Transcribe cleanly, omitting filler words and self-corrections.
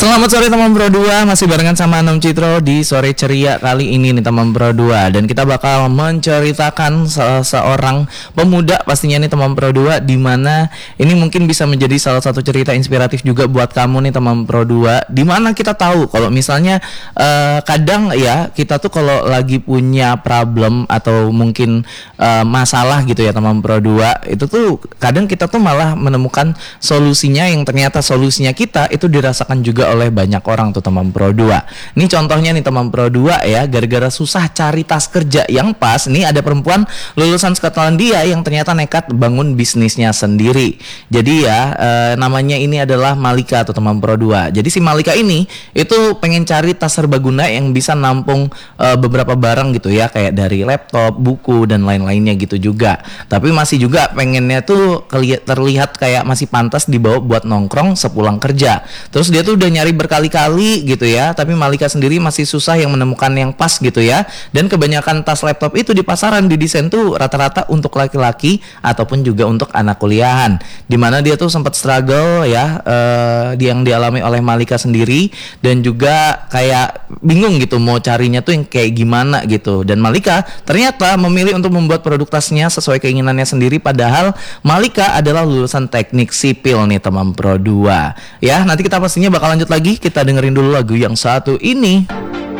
Selamat sore teman Pro 2, masih barengan sama Anom Citro di sore ceria kali ini nih teman Pro 2. Dan kita bakal menceritakan seorang pemuda pastinya nih teman Pro 2, dimana ini mungkin bisa menjadi salah satu cerita inspiratif juga buat kamu nih teman Pro 2. Dimana kita tahu kalau misalnya kadang ya kita tuh kalau lagi punya problem atau mungkin masalah gitu ya teman Pro 2, itu tuh kadang kita tuh malah menemukan solusinya yang ternyata solusinya kita itu dirasakan juga oleh banyak orang tuh teman Pro 2. Ini contohnya nih teman Pro 2 ya, gara-gara susah cari tas kerja yang pas, nih ada perempuan lulusan Skotlandia yang ternyata nekat bangun bisnisnya sendiri. Jadi ya namanya ini adalah Malika atau teman Pro 2. Jadi si Malika ini itu pengen cari tas serbaguna yang bisa nampung beberapa barang gitu ya, kayak dari laptop, buku dan lain-lainnya gitu juga. Tapi masih juga pengennya tuh terlihat kayak masih pantas dibawa buat nongkrong sepulang kerja. Terus dia tuh udah nyari berkali-kali gitu ya, tapi Malika sendiri masih susah yang menemukan yang pas gitu ya. Dan kebanyakan tas laptop itu di pasaran didesain tuh rata-rata untuk laki-laki ataupun juga untuk anak kuliahan. Dimana dia tuh sempat struggle ya, yang dialami oleh Malika sendiri, dan juga kayak bingung gitu mau carinya tuh yang kayak gimana gitu. Dan Malika ternyata memilih untuk membuat produk tasnya sesuai keinginannya sendiri, padahal Malika adalah lulusan teknik sipil nih teman Pro 2. Ya, nanti kita pastinya bakal lanjut lagi, kita dengerin dulu lagu yang satu ini.